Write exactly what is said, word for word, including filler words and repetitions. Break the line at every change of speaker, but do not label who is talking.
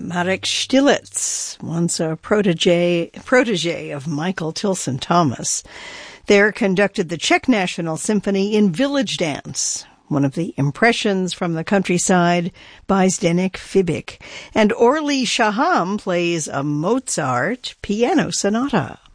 Marek Stilitz, once a protege, protege of Michael Tilson Thomas, there conducted the Czech National Symphony in Village Dance, one of the impressions from the countryside by Zdeněk Fibik. And Orly Shaham plays a Mozart piano sonata.